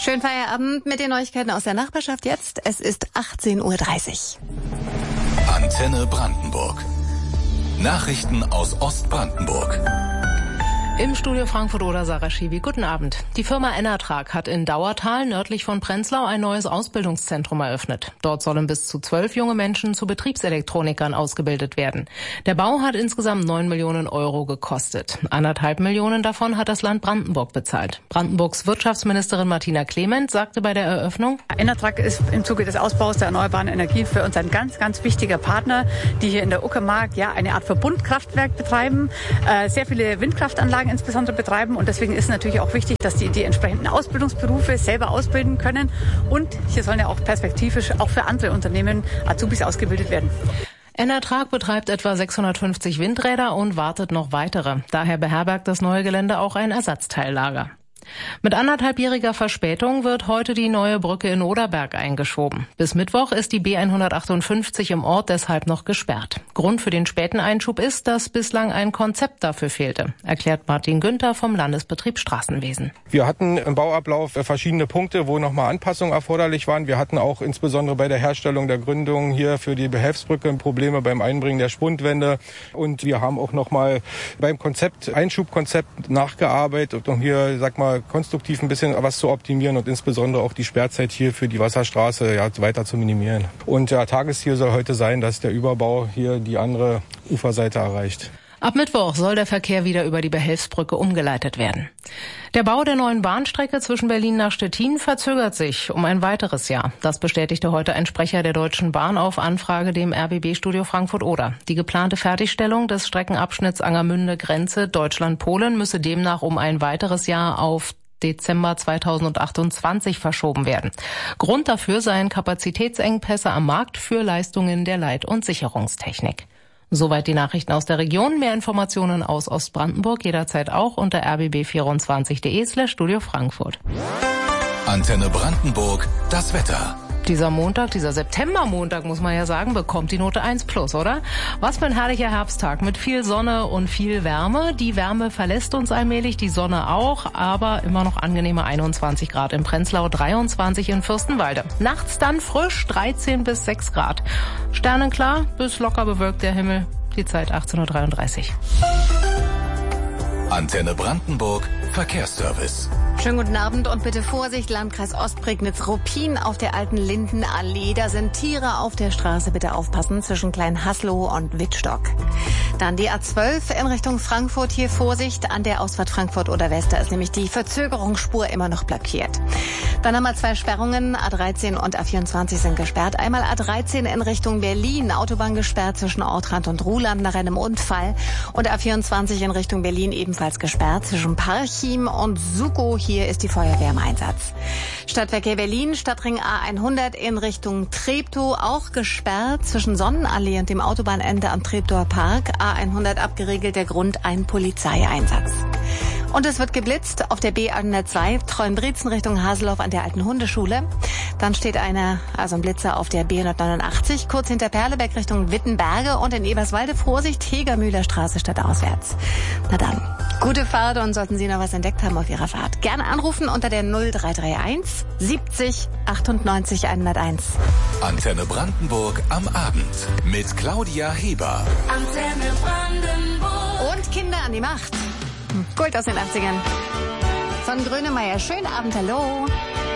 Schönen Feierabend mit den Neuigkeiten aus der Nachbarschaft jetzt. Es ist 18:30 Uhr. Antenne Brandenburg. Nachrichten aus Ostbrandenburg. Im Studio Frankfurt oder Sarah Schiwi. Guten Abend. Die Firma Enertrag hat in Dauertal nördlich von Prenzlau ein neues Ausbildungszentrum eröffnet. Dort sollen bis zu 12 junge Menschen zu Betriebselektronikern ausgebildet werden. Der Bau hat insgesamt 9 Millionen Euro gekostet. 1,5 Millionen davon hat das Land Brandenburg bezahlt. Brandenburgs Wirtschaftsministerin Martina Clement sagte bei der Eröffnung: Enertrag ist im Zuge des Ausbaus der erneuerbaren Energien für uns ein ganz, ganz wichtiger Partner, die hier in der Uckermark eine Art Verbundkraftwerk betreiben, sehr viele Windkraftanlagen insbesondere betreiben, und deswegen ist natürlich auch wichtig, dass die entsprechenden Ausbildungsberufe selber ausbilden können, und hier sollen ja auch perspektivisch auch für andere Unternehmen Azubis ausgebildet werden. Enertrag betreibt etwa 650 Windräder und wartet noch weitere. Daher beherbergt das neue Gelände auch ein Ersatzteillager. Mit 1,5-jähriger Verspätung wird heute die neue Brücke in Oderberg eingeschoben. Bis Mittwoch ist die B158 im Ort deshalb noch gesperrt. Grund für den späten Einschub ist, dass bislang ein Konzept dafür fehlte, erklärt Martin Günther vom Landesbetrieb Straßenwesen. Wir hatten im Bauablauf verschiedene Punkte, wo nochmal Anpassungen erforderlich waren. Wir hatten auch insbesondere bei der Herstellung der Gründung hier für die Behelfsbrücke Probleme beim Einbringen der Spundwände. Und wir haben auch nochmal beim Einschubkonzept nachgearbeitet, um hier, konstruktiv ein bisschen was zu optimieren und insbesondere auch die Sperrzeit hier für die Wasserstraße weiter zu minimieren. Und Tagesziel soll heute sein, dass der Überbau hier die andere Uferseite erreicht. Ab Mittwoch soll der Verkehr wieder über die Behelfsbrücke umgeleitet werden. Der Bau der neuen Bahnstrecke zwischen Berlin nach Stettin verzögert sich um ein weiteres Jahr. Das bestätigte heute ein Sprecher der Deutschen Bahn auf Anfrage dem RBB-Studio Frankfurt-Oder. Die geplante Fertigstellung des Streckenabschnitts Angermünde-Grenze Deutschland-Polen müsse demnach um ein weiteres Jahr auf Dezember 2028 verschoben werden. Grund dafür seien Kapazitätsengpässe am Markt für Leistungen der Leit- und Sicherungstechnik. Soweit die Nachrichten aus der Region. Mehr Informationen aus Ostbrandenburg jederzeit auch unter rbb24.de/Studio Frankfurt. Antenne Brandenburg, das Wetter. Dieser Septembermontag, muss man ja sagen, bekommt die Note 1+, oder? Was für ein herrlicher Herbsttag mit viel Sonne und viel Wärme. Die Wärme verlässt uns allmählich, die Sonne auch, aber immer noch angenehme 21 Grad in Prenzlau, 23 in Fürstenwalde. Nachts dann frisch 13 bis 6 Grad. Sternenklar bis locker bewölkt der Himmel. Die Zeit 18:33 Uhr. Antenne Brandenburg, Verkehrsservice. Schönen guten Abend und bitte Vorsicht, Landkreis Ostprignitz-Ruppin auf der alten Lindenallee. Da sind Tiere auf der Straße, bitte aufpassen, zwischen Kleinhaslow und Wittstock. Dann die A12 in Richtung Frankfurt, hier Vorsicht an der Ausfahrt Frankfurt oder West, da ist nämlich die Verzögerungsspur immer noch blockiert. Dann haben wir 2 Sperrungen, A13 und A24 sind gesperrt. Einmal A13 in Richtung Berlin, Autobahn gesperrt zwischen Ortrand und Ruhland nach einem Unfall. Und A24 in Richtung Berlin ebenfalls gesperrt zwischen Parchim und Sukow. Hier ist die Feuerwehr im Einsatz. Stadtverkehr Berlin, Stadtring A100 in Richtung Treptow auch gesperrt zwischen Sonnenallee und dem Autobahnende am Treptower Park. A100 abgeriegelt, der Grund ein Polizeieinsatz. Und es wird geblitzt auf der B102 Treuenbrietzen Richtung Haseloff an der alten Hundeschule. Dann steht ein Blitzer auf der B189 kurz hinter Perleberg Richtung Wittenberge und in Eberswalde Vorsicht, Hegermühler Straße stadtauswärts. Na dann, gute Fahrt, und sollten Sie noch was entdeckt haben auf Ihrer Fahrt, gerne anrufen unter der 0331 70 98 101. Antenne Brandenburg am Abend mit Claudia Heber. Antenne Brandenburg. Und Kinder an die Macht. Gold aus den 80ern. Von Grönemeyer. Schönen Abend, hallo.